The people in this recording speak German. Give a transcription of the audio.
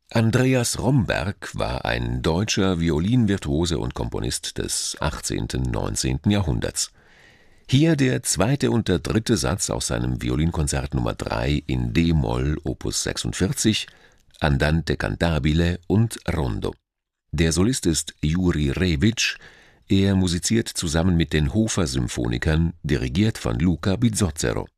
Andreas Romberg war ein deutscher Violinvirtuose und Komponist des 18. / 19. Jahrhunderts. Hier der zweite und der dritte Satz aus seinem Violinkonzert Nr. 3 in d-Moll op. 46, Andante cantabile und Rondo. Der Solist ist Juri Rewitsch, er musiziert zusammen mit den Hofer Symphonikern, dirigiert von Luca Bizzozero